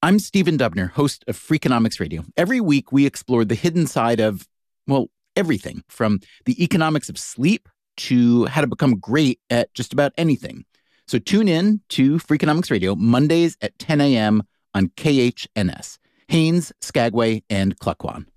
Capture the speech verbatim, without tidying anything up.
I'm Stephen Dubner, host of Freakonomics Radio. Every week, we explore the hidden side of, well, everything from the economics of sleep to how to become great at just about anything. So tune in to Freakonomics Radio Mondays at ten a.m. on K H N S, Haines, Skagway, and Cluckwan.